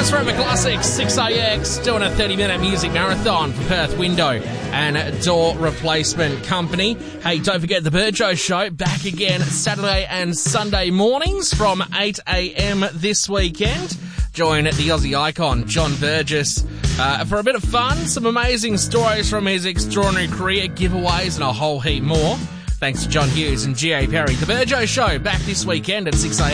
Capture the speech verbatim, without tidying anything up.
It's Roma Classics, six A X, doing a thirty-minute music marathon for Perth Window and Door Replacement Company. Hey, don't forget the Burjo Show, back again Saturday and Sunday mornings from eight A M this weekend. Join the Aussie icon, John Burgess, uh, for a bit of fun, some amazing stories from his extraordinary career, giveaways and a whole heap more. Thanks to John Hughes and G A Perry. The Burjo Show, back this weekend at six A M.